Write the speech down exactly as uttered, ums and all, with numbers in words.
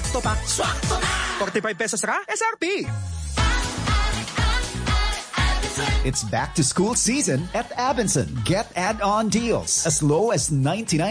Swakto pa. Swakto na! forty-five pesos ra, S R P. It's back to school season at Abenson. Get add-on deals as low as ninety-nine